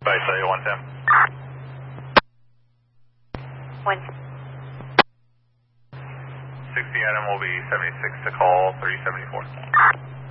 Bye, say 110. One. 60 item will be 76 to call 374.